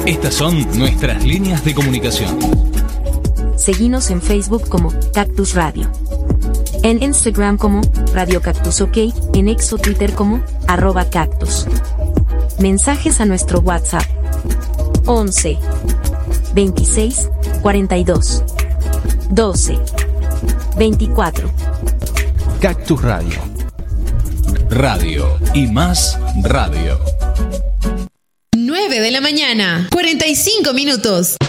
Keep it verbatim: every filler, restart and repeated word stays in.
Estas son nuestras líneas de comunicación. Seguinos en Facebook como Cactus Radio. En Instagram como Radio Cactus OK, en X o Twitter como arroba cactus. Mensajes a nuestro WhatsApp once veintiséis cuarenta y dos doce veinticuatro. Cactus Radio. Radio y más radio. nueve de la mañana, cuarenta y cinco minutos.